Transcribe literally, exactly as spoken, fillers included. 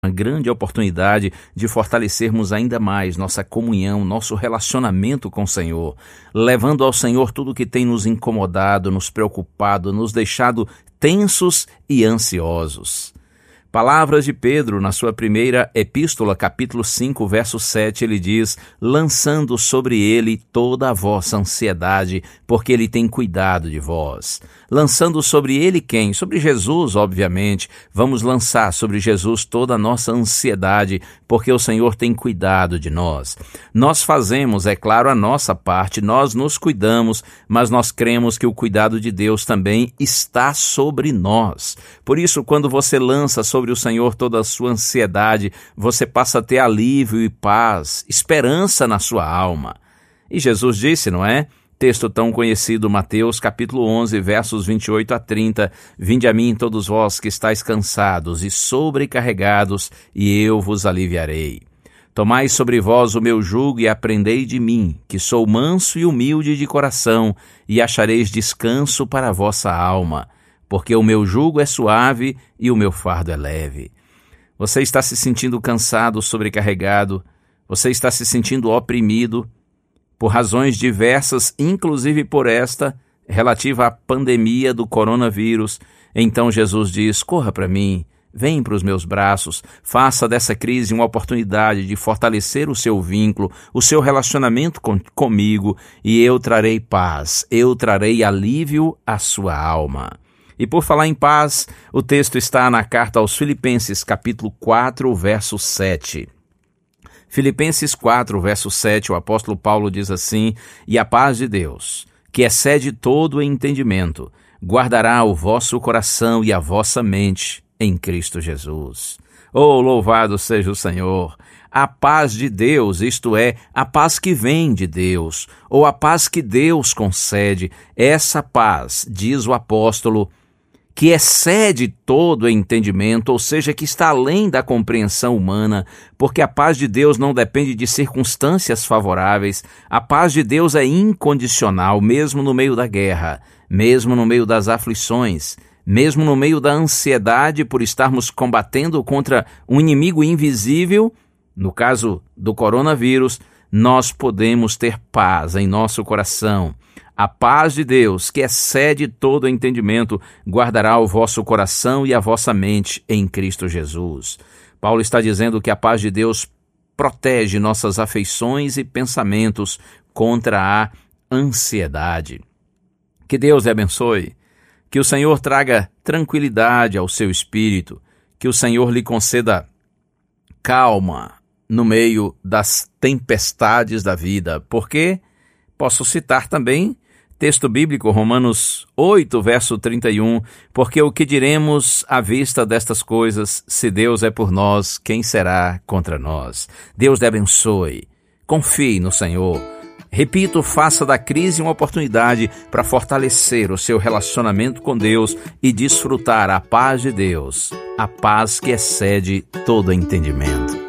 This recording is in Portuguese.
uma grande oportunidade de fortalecermos ainda mais nossa comunhão, nosso relacionamento com o Senhor, levando ao Senhor tudo que tem nos incomodado, nos preocupado, nos deixado tensos e ansiosos. Palavras de Pedro, na sua primeira epístola, capítulo cinco, verso sete, ele diz: lançando sobre ele toda a vossa ansiedade, porque ele tem cuidado de vós. Lançando sobre ele quem? Sobre Jesus, obviamente. Vamos lançar sobre Jesus toda a nossa ansiedade, porque o Senhor tem cuidado de nós. Nós fazemos, é claro, a nossa parte, nós nos cuidamos, mas nós cremos que o cuidado de Deus também está sobre nós. Por isso, quando você lança sobre sobre o Senhor toda a sua ansiedade, você passa a ter alívio e paz, esperança na sua alma. E Jesus disse, não é? Texto tão conhecido, Mateus capítulo onze, versos vinte e oito a trinta, vinde a mim todos vós que estáis cansados e sobrecarregados, e eu vos aliviarei. Tomai sobre vós o meu jugo e aprendei de mim, que sou manso e humilde de coração, e achareis descanso para a vossa alma, porque o meu jugo é suave e o meu fardo é leve. Você está se sentindo cansado, sobrecarregado, você está se sentindo oprimido, por razões diversas, inclusive por esta, relativa à pandemia do coronavírus. Então Jesus diz: corra para mim, vem para os meus braços, faça dessa crise uma oportunidade de fortalecer o seu vínculo, o seu relacionamento com, comigo, e eu trarei paz, eu trarei alívio à sua alma. E por falar em paz, o texto está na carta aos Filipenses, capítulo quatro, verso sete. Filipenses quatro, verso sete, o apóstolo Paulo diz assim: e a paz de Deus, que excede todo o entendimento, guardará o vosso coração e a vossa mente em Cristo Jesus. Oh, louvado seja o Senhor! A paz de Deus, isto é, a paz que vem de Deus, ou a paz que Deus concede, essa paz, diz o apóstolo, que excede todo o entendimento, ou seja, que está além da compreensão humana, porque a paz de Deus não depende de circunstâncias favoráveis. A paz de Deus é incondicional, mesmo no meio da guerra, mesmo no meio das aflições, mesmo no meio da ansiedade por estarmos combatendo contra um inimigo invisível. No caso do coronavírus, nós podemos ter paz em nosso coração. A paz de Deus, que excede todo entendimento, guardará o vosso coração e a vossa mente em Cristo Jesus. Paulo está dizendo que a paz de Deus protege nossas afeições e pensamentos contra a ansiedade. Que Deus lhe abençoe, que o Senhor traga tranquilidade ao seu espírito, que o Senhor lhe conceda calma no meio das tempestades da vida. Porque posso citar também texto bíblico, Romanos oito, verso trinta e um, porque o que diremos à vista destas coisas, se Deus é por nós, quem será contra nós? Deus te abençoe, confie no Senhor. Repito, faça da crise uma oportunidade para fortalecer o seu relacionamento com Deus e desfrutar a paz de Deus, a paz que excede todo entendimento.